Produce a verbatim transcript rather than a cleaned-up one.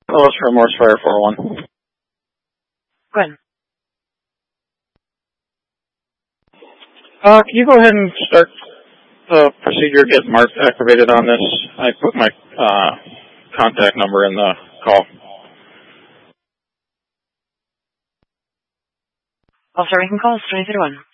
Hello, it's from Morse Fire four oh one. Go ahead. Uh, can you go ahead and start the procedure, get Mark activated on this? I put my uh, contact number in the call. Officer, we can call us twenty thirty-one.